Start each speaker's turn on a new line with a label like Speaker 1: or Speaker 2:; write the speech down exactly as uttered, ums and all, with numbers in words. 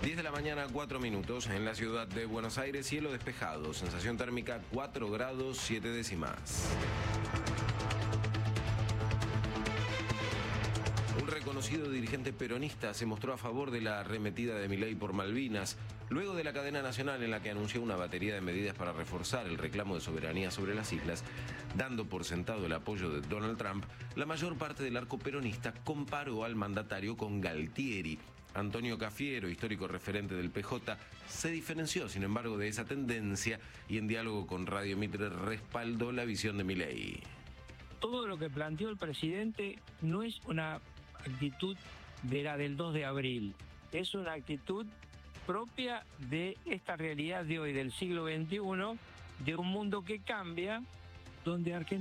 Speaker 1: diez de la mañana, cuatro minutos, en la ciudad de Buenos Aires, cielo despejado, sensación térmica cuatro grados, siete décimas. Un reconocido dirigente peronista se mostró a favor de la arremetida de Milei por Malvinas, luego de la cadena nacional en la que anunció una batería de medidas para reforzar el reclamo de soberanía sobre las islas, dando por sentado el apoyo de Donald Trump. La mayor parte del arco peronista comparó al mandatario con Galtieri. Antonio Cafiero, histórico referente del P J, se diferenció, sin embargo, de esa tendencia y en diálogo con Radio Mitre respaldó la visión de Milei.
Speaker 2: Todo lo que planteó el presidente no es una actitud de la del dos de abril, es una actitud propia de esta realidad de hoy, del siglo veintiuno, de un mundo que cambia, donde Argentina